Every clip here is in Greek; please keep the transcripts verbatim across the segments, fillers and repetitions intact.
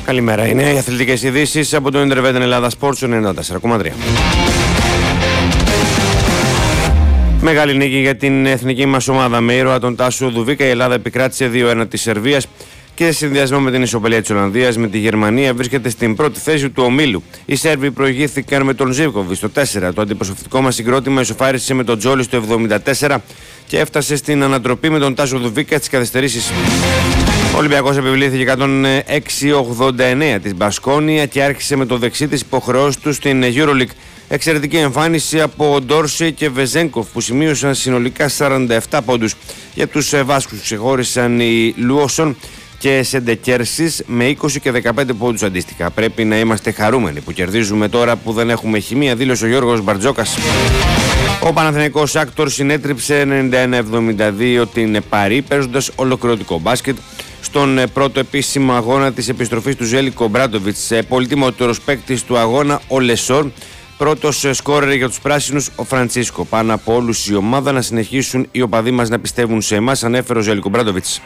Καλημέρα. Είναι οι αθλητικές ειδήσεις από το Intervet Ελλάδα Sports ενενήντα τέσσερα κόμμα τρία. Μεγάλη νίκη για την εθνική μας ομάδα με ήρωα τον Τάσο Δουβίκα. Η Ελλάδα επικράτησε δύο ένα της Σερβίας και σε συνδυασμό με την ισοπαλία της Ολλανδίας με τη Γερμανία βρίσκεται στην πρώτη θέση του ομίλου. Οι Σέρβοι προηγήθηκαν με τον Ζίβκοβιτς στο τέσσερα. Το αντιπροσωπευτικό μας συγκρότημα ισοφάρισε με τον Τζόλι στο εβδομήντα τέσσερα και έφτασε στην ανατροπή με τον Τάσο Δουβίκα στις καθυστερήσεις. Ο Ολυμπιακός επιβλήθηκε εκατόν έξι ογδόντα εννέα της Μπασκόνια και άρχισε με το δεξί της υποχρεώσεις του στην EuroLeague. Εξαιρετική εμφάνιση από Ντόρσεϊ και Βεζένκοφ που σημείωσαν συνολικά σαράντα επτά πόντους. Για τους Βάσκους ξεχώρισαν οι Λουόσον και Σεντεκέρσις με είκοσι και δεκαπέντε πόντους αντίστοιχα. Πρέπει να είμαστε χαρούμενοι που κερδίζουμε τώρα που δεν έχουμε χημεία, δήλωσε ο Γιώργος Μπαρτζόκας. Ο Παναθηναϊκός Άκτορ συνέτριψε ενενήντα ένα εβδομήντα δύο την Παρί παίζοντας ολοκληρωτικό μπάσκετ στον πρώτο επίσημο αγώνα της επιστροφής του Ζέλικο Μπράντοβιτς. Πολυτιμότερος παίκτης του αγώνα ο Λεσόρ. Πρώτος σκόρερ για τους πράσινους ο Φραντσίσκο. Πάνω από όλους η ομάδα να συνεχίσουν οι οπαδοί μας να πιστεύουν σε εμάς, ανέφερε ο Ζέλικο Μπράντοβιτς.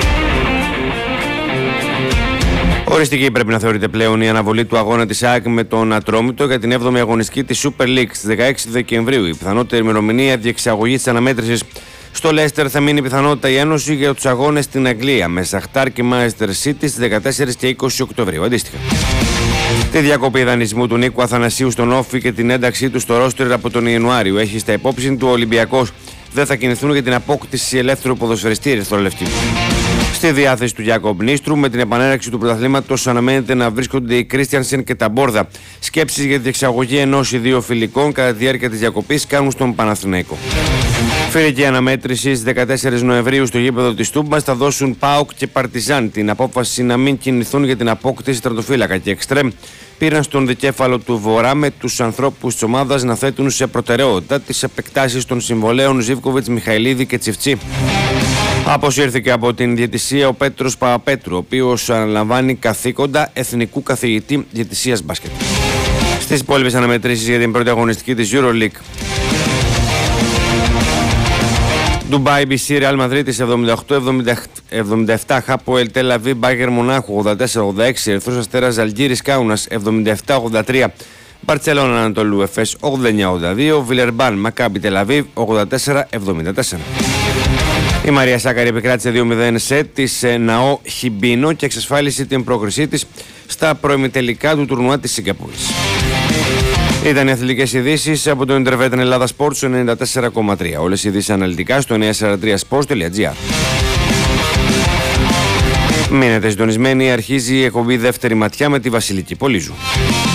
Οριστική πρέπει να θεωρείται πλέον η αναβολή του αγώνα της ΑΕΚ με τον Ατρόμητο για την έβδομη αγωνιστική της Super League στις δεκαέξι Δεκεμβρίου. Η πιθανότερη ημερομηνία διεξαγωγής της αναμέτρησης στο Λέστερ θα μείνει πιθανότητα η Ένωση για τους αγώνες στην Αγγλία με Σαχτάρ και Manchester City στις δεκατέσσερις και είκοσι Οκτωβρίου. Αντίστοιχα. Τη διακοπή δανεισμού του Νίκου Αθανασίου στον Όφη και την ένταξή του στο ρόστερ από τον Ιανουάριο έχει στα υπόψη του Ολυμπιακός. Δεν θα κινηθούν για την απόκτηση ελεύθερου ποδοσφαιριστή ερυθρολευκή. Στη διάθεση του Γιάκομπ Νίστρου, με την επανέναρξη του πρωταθλήματος αναμένεται να βρίσκονται οι Κρίστιανσεν και τα Μπόρδα. Σκέψεις για τη διεξαγωγή ενός ή δύο φιλικών κατά τη διάρκεια της διακοπής κάνουν στον Παναθηναϊκό. Φιλική αναμέτρηση στις δεκατέσσερις Νοεμβρίου στο γήπεδο της Τούμπας θα δώσουν ΠΑΟΚ και Παρτιζάν την απόφαση να μην κινηθούν για την απόκτηση στρατοφύλακα και εξτρέμ. Πήραν στον δικέφαλο του Βορρά με τους ανθρώπους της ομάδας να θέτουν σε προτεραιότητα τις επεκτάσεις των συμβολέων Ζίβκοβιτς, Μιχαηλίδη και Τσιφτσί. Αποσύρθηκε από την διαιτησία ο Πέτρος Παπαπέτρου, ο οποίος αναλαμβάνει καθήκοντα εθνικού καθηγητή διαιτησίας μπάσκετ. Στις υπόλοιπες αναμετρήσεις για την πρώτη αγωνιστική της EuroLeague. Ντουμπάι μπι σι Ρεάλ Μαδρίτης εβδομήντα οκτώ εβδομήντα επτά, Χάποελ Τελ Αβίβ Μπάγερ Μονάχου ογδόντα τέσσερα ογδόντα έξι, Ερυθρός Αστέρας Ζαλγκίρις Κάουνας εβδομήντα επτά ογδόντα τρία, Μπαρτσελόνα Ανατολού Εφές ογδόντα εννέα ογδόντα δύο, Βιλερμπάν Μακάμπι Τελ Αβίβ ογδόντα τέσσερα εβδομήντα τέσσερα. Η Μαρία Σάκαρη επικράτησε δύο μηδέν σετ της Ναό Χιμπίνο και εξασφάλισε την πρόκρισή της στα προημιτελικά του τουρνουά της Σιγκαπούρης. Ήταν οι αθλητικές ειδήσεις από το Intervet Ελλάδα Sports ενενήντα τέσσερα κόμμα τρία. Όλες οι ειδήσεις αναλυτικά στο εννιακόσια σαράντα τρία σπορτς τελεία τζι άρ. Μείνετε συντονισμένοι, αρχίζει η εκπομπή Δεύτερη Ματιά με τη Βασιλική Πολύζου.